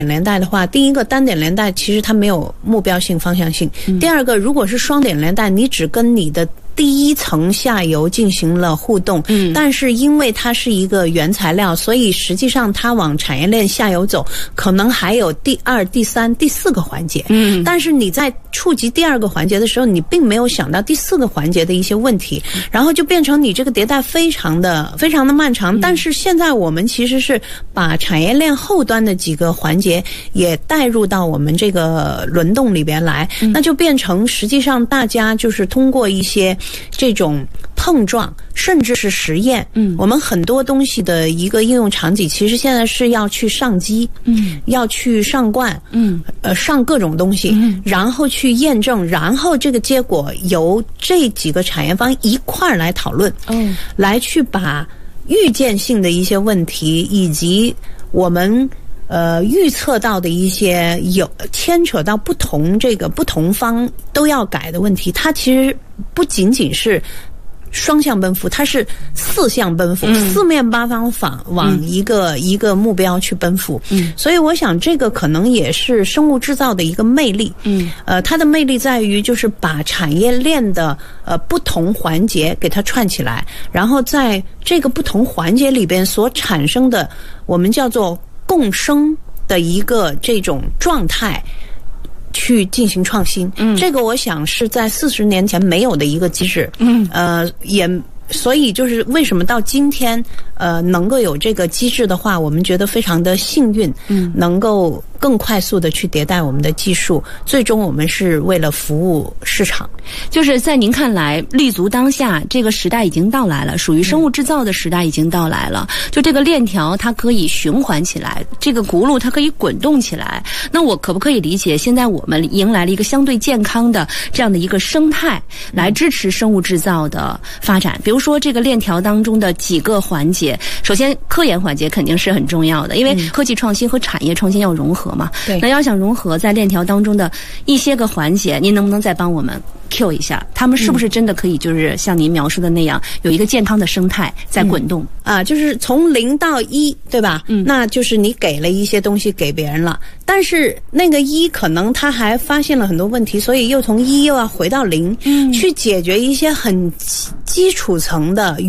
连带的话，第一个单点连带其实它没有目标性方向性，第二个如果是双点连带，你只跟你的第一层下游进行了互动，但是因为它是一个原材料，所以实际上它往产业链下游走，可能还有第二、第三、第四个环节。但是你在触及第二个环节的时候，你并没有想到第四个环节的一些问题，然后就变成你这个迭代非常的漫长。但是现在我们其实是把产业链后端的几个环节也带入到我们这个轮动里边来，那就变成实际上大家就是通过一些这种碰撞甚至是实验，我们很多东西的一个应用场景其实现在是要去上机，要去上罐，上各种东西，然后去验证，然后这个结果由这几个产业方一块儿来讨论，来去把预见性的一些问题以及我们预测到的一些有牵扯到不同方都要改的问题，它其实不仅仅是双向奔赴，它是四向奔赴，四面八方往一个目标去奔赴。所以我想这个可能也是生物制造的一个魅力。它的魅力在于就是把产业链的不同环节给它串起来，然后在这个不同环节里边所产生的我们叫做共生的一个这种状态去进行创新，这个我想是在40年前没有的一个机制，也所以就是为什么到今天能够有这个机制的话，我们觉得非常的幸运，能够更快速的去迭代我们的技术，最终我们是为了服务市场。 就是在您看来，立足当下这个时代已经到来了，属于生物制造的时代已经到来了。就这个链条它可以循环起来，这个轱辘它可以滚动起来。那我可不可以理解，现在我们迎来了一个相对健康的这样的一个生态，来支持生物制造的发展？比如说这个链条当中的几个环节，首先科研环节肯定是很重要的，因为科技创新和产业创新要融合嘛。对，那要想融合在链条当中的一些个环节，您能不能再帮我们 Q 一下，他们是不是真的可以就是像您描述的那样，有一个健康的生态在滚动？ 就是从0到1，对吧？那就是你给了一些东西给别人了，但是那个1可能他还发现了很多问题，所以又从1又要回到0，去解决一些很基础层的